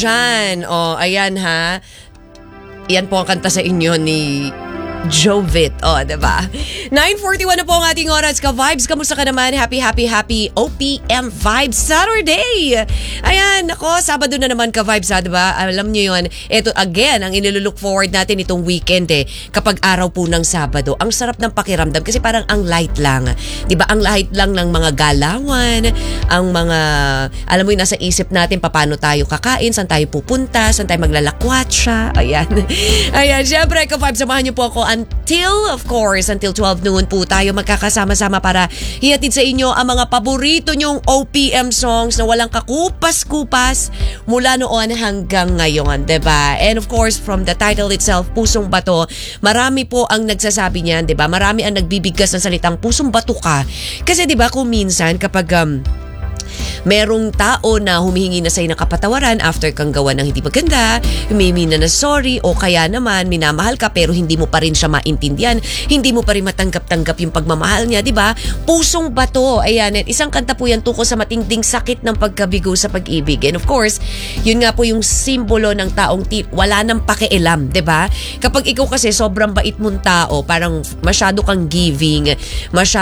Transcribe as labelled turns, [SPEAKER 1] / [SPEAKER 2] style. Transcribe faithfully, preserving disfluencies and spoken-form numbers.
[SPEAKER 1] Diyan, oh, ayan ha. Yan po ang kanta sa inyo ni Jovit. O, oh, diba? nine forty-one na po ang ating oras. Ka-vibes, kamusta ka naman? Happy, happy, happy O P M Vibes Saturday! Ayan, ako, Sabado na naman ka-vibes ha, diba? Alam nyo yun, ito again, ang inilook forward natin itong weekend eh, kapag araw po ng Sabado. Ang sarap ng pakiramdam kasi parang ang light lang. Diba? Ang light lang ng mga galawan, ang mga, alam mo yun, nasa isip natin paano tayo kakain, saan tayo pupunta, saan tayo maglalakwatsa. Ayan. Ayan, syempre, ka-vibes, samahan nyo po ako until, of course, until twelve noon po tayo magkakasama-sama para hihatid sa inyo ang mga paborito nyong O P M songs na walang kakupas-kupas mula noon hanggang ngayon, diba? And of course, from the title itself, Pusong Bato, marami po ang nagsasabi niyan, diba? Marami ang nagbibigkas ng salitang pusong bato ka. Kasi diba, kung minsan kapag um, merong tao na humihingi na sa'yo ng kapatawaran after kang gawa ng hindi maganda, humihingi na na sorry, o kaya naman minamahal ka pero hindi mo pa rin siya maintindihan, hindi mo pa rin matanggap-tanggap yung pagmamahal niya, di ba? Pusong bato. Ayan, at isang kanta po yan tungkol sa matinding sakit ng pagkabigo sa pag-ibig. And of course, yun nga po yung simbolo ng taong ti- wala nang pakialam, di ba? Kapag ikaw kasi sobrang bait mong tao, parang masyado kang giving, masyado